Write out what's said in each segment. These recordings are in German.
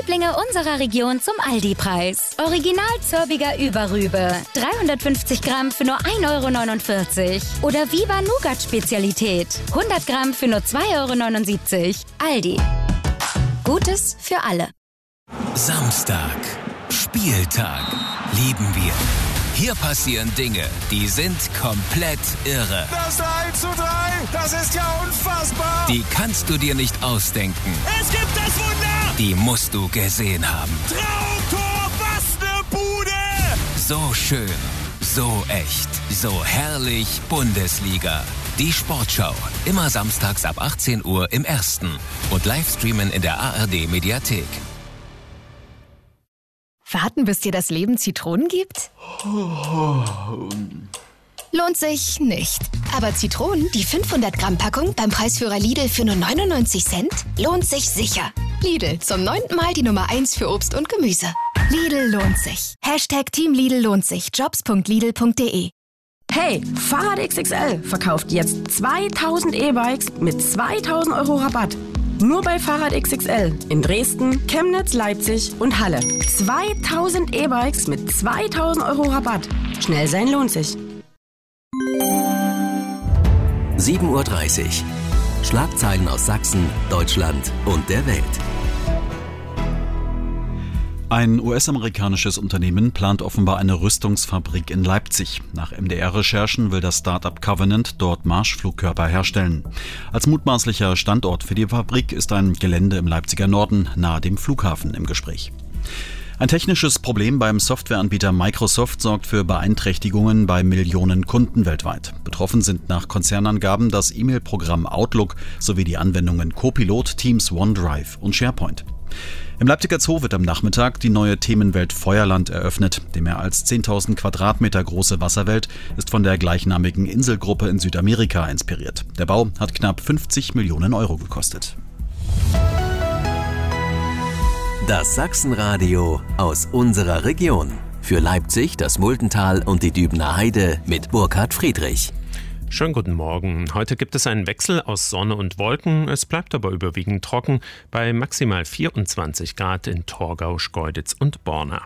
Lieblinge unserer Region zum Aldi-Preis. Original Zörbiger Überrübe. 350 Gramm für nur 1,49 €. Oder Viva Nougat-Spezialität. 100 Gramm für nur 2,79 €. Aldi. Gutes für alle. Samstag. Spieltag. Lieben wir. Hier passieren Dinge, die sind komplett irre. Das 3:3, das ist ja unfassbar. Die kannst du dir nicht ausdenken. Es gibt das Wunder. Die musst du gesehen haben. Traumtor, was ne Bude. So schön, so echt, so herrlich Bundesliga. Die Sportschau, immer samstags ab 18 Uhr im Ersten und Livestreamen in der ARD-Mediathek. Warten, bis dir das Leben Zitronen gibt? Lohnt sich nicht. Aber Zitronen, die 500-Gramm-Packung beim Preisführer Lidl für nur 99 Cent, lohnt sich sicher. Lidl, zum 9. Mal die Nummer 1 für Obst und Gemüse. Lidl lohnt sich. #Team Lidl lohnt sich. Jobs.lidl.de. Hey, Fahrrad XXL verkauft jetzt 2000 E-Bikes mit 2000 € Rabatt. Nur bei Fahrrad XXL in Dresden, Chemnitz, Leipzig und Halle. 2000 E-Bikes mit 2000 € Rabatt. Schnell sein lohnt sich. 7:30 Uhr. Schlagzeilen aus Sachsen, Deutschland und der Welt. Ein US-amerikanisches Unternehmen plant offenbar eine Rüstungsfabrik in Leipzig. Nach MDR-Recherchen will das Start-up Covenant dort Marschflugkörper herstellen. Als mutmaßlicher Standort für die Fabrik ist ein Gelände im Leipziger Norden nahe dem Flughafen im Gespräch. Ein technisches Problem beim Softwareanbieter Microsoft sorgt für Beeinträchtigungen bei Millionen Kunden weltweit. Betroffen sind nach Konzernangaben das E-Mail-Programm Outlook sowie die Anwendungen Copilot, Teams, OneDrive und SharePoint. Im Leipziger Zoo wird am Nachmittag die neue Themenwelt Feuerland eröffnet. Die mehr als 10.000 Quadratmeter große Wasserwelt ist von der gleichnamigen Inselgruppe in Südamerika inspiriert. Der Bau hat knapp 50 Millionen € gekostet. Das Sachsenradio aus unserer Region. Für Leipzig, das Muldental und die Dübener Heide mit Burkhard Friedrich. Schönen guten Morgen. Heute gibt es einen Wechsel aus Sonne und Wolken. Es bleibt aber überwiegend trocken bei maximal 24 Grad in Torgau, Schkeuditz und Borna.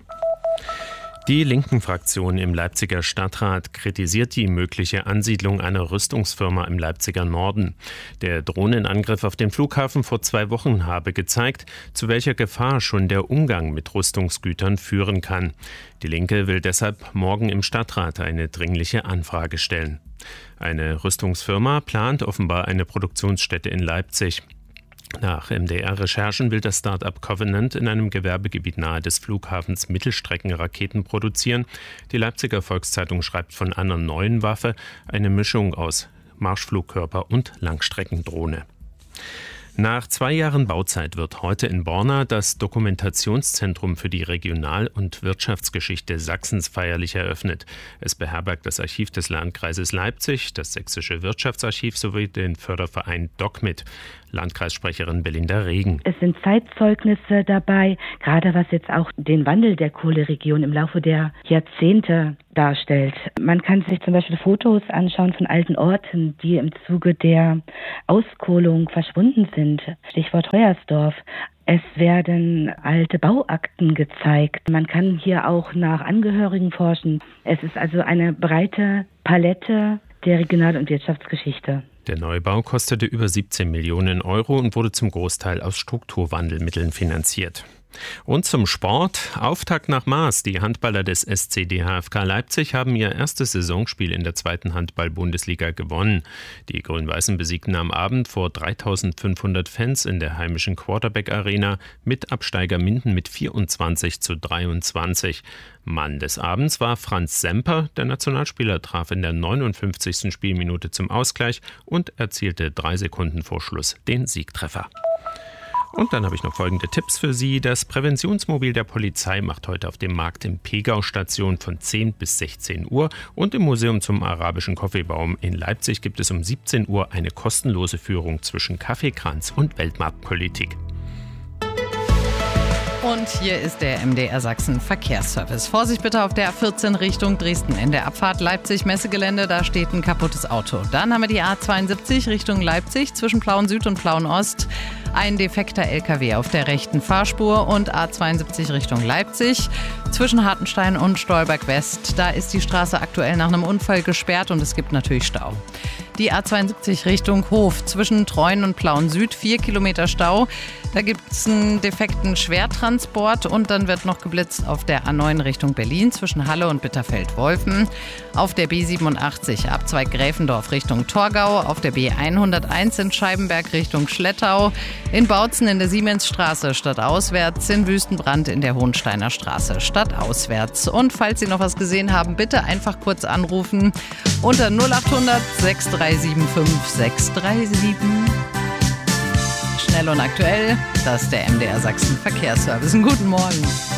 Die Linken-Fraktion im Leipziger Stadtrat kritisiert die mögliche Ansiedlung einer Rüstungsfirma im Leipziger Norden. Der Drohnenangriff auf den Flughafen vor 2 Wochen habe gezeigt, zu welcher Gefahr schon der Umgang mit Rüstungsgütern führen kann. Die Linke will deshalb morgen im Stadtrat eine dringliche Anfrage stellen. Eine Rüstungsfirma plant offenbar eine Produktionsstätte in Leipzig. Nach MDR-Recherchen will das Start-up Covenant in einem Gewerbegebiet nahe des Flughafens Mittelstreckenraketen produzieren. Die Leipziger Volkszeitung schreibt von einer neuen Waffe, eine Mischung aus Marschflugkörper und Langstreckendrohne. Nach 2 Jahren Bauzeit wird heute in Borna das Dokumentationszentrum für die Regional- und Wirtschaftsgeschichte Sachsens feierlich eröffnet. Es beherbergt das Archiv des Landkreises Leipzig, das Sächsische Wirtschaftsarchiv sowie den Förderverein DocMit. Landkreissprecherin Belinda Regen. Es sind Zeitzeugnisse dabei, gerade was jetzt auch den Wandel der Kohleregion im Laufe der Jahrzehnte darstellt. Man kann sich zum Beispiel Fotos anschauen von alten Orten, die im Zuge der Auskohlung verschwunden sind. Stichwort Heuersdorf. Es werden alte Bauakten gezeigt. Man kann hier auch nach Angehörigen forschen. Es ist also eine breite Palette der Regional- und Wirtschaftsgeschichte. Der Neubau kostete über 17 Millionen € und wurde zum Großteil aus Strukturwandelmitteln finanziert. Und zum Sport. Auftakt nach Maß. Die Handballer des SCD HFK Leipzig haben ihr erstes Saisonspiel in der 2. Handball-Bundesliga gewonnen. Die Grün-Weißen besiegten am Abend vor 3.500 Fans in der heimischen Quarterback-Arena mit Absteiger Minden mit 24:23. Mann des Abends war Franz Semper. Der Nationalspieler traf in der 59. Spielminute zum Ausgleich und erzielte 3 Sekunden vor Schluss den Siegtreffer. Und dann habe ich noch folgende Tipps für Sie. Das Präventionsmobil der Polizei macht heute auf dem Markt in Pegau Station von 10 bis 16 Uhr. Und im Museum zum arabischen Kaffeebaum in Leipzig gibt es um 17 Uhr eine kostenlose Führung zwischen Kaffeekranz und Weltmarktpolitik. Und hier ist der MDR Sachsen Verkehrsservice. Vorsicht bitte auf der A14 Richtung Dresden. In der Abfahrt Leipzig-Messegelände, da steht ein kaputtes Auto. Dann haben wir die A72 Richtung Leipzig zwischen Plauen Süd und Plauen Ost. Ein defekter LKW auf der rechten Fahrspur und A72 Richtung Leipzig. Zwischen Hartenstein und Stolberg West, da ist die Straße aktuell nach einem Unfall gesperrt und es gibt natürlich Stau. Die A72 Richtung Hof zwischen Treuen und Plauen Süd, 4 Kilometer Stau. Da gibt es einen defekten Schwertransport und dann wird noch geblitzt auf der A9 Richtung Berlin zwischen Halle und Bitterfeld-Wolfen. Auf der B87 Abzweig Gräfendorf Richtung Torgau. Auf der B101 in Scheibenberg Richtung Schlettau. In Bautzen in der Siemensstraße stadtauswärts. In Wüstenbrand in der Hohensteiner Straße stadtauswärts. Und falls Sie noch was gesehen haben, bitte einfach kurz anrufen unter 0800 6375 637. Schnell und aktuell, das ist der MDR Sachsen Verkehrsservice. Einen guten Morgen.